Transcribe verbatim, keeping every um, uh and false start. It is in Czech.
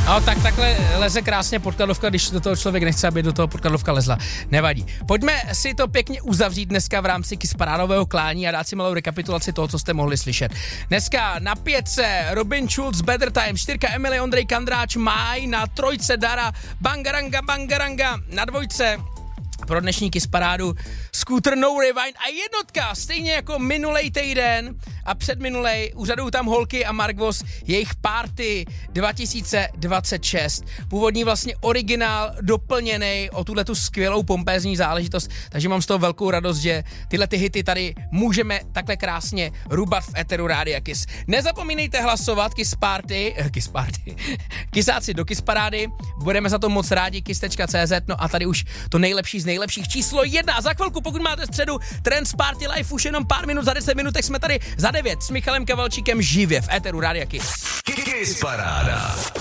No tak takhle leze krásně podkladovka, když do toho člověk nechce, aby do toho podkladovka lezla. Nevadí. Pojďme si to pěkně uzavřít dneska v rámci Kiss parádového klání a dát si malou rekapitulaci toho, co jste mohli slyšet. Dneska na pětce Robin Schulz, Better Time, čtyřka Emily, Ondrej Kandráč, Máj, na trojce Dara, Bangaranga, Bangaranga, na dvojce pro dnešní Kiss parádu Scooter No Rewind a jednotka, stejně jako minulej týden a předminulej, úřadují tam Holky a Mark Voss, jejich party dva tisíce dvacet šest. Původní vlastně originál doplněný o tuhletu skvělou pompézní záležitost, takže mám z toho velkou radost, že tyhle ty hity tady můžeme takhle krásně rubat v éteru Rádia Kiss. Nezapomínejte hlasovat Kiss Party, Kiss Party, Kissáci do Kiss parády, budeme za to moc rádi, kiss tečka cé zet, no a tady už to nejlepší z nejlepších číslo jedna. A za chvilku, pokud máte středu Trends Party Live, už jenom pár minut, za deset minutek jsme tady za devět s Michalem Kavalčíkem živě v éteru Rádia Kiss. Kiss paráda.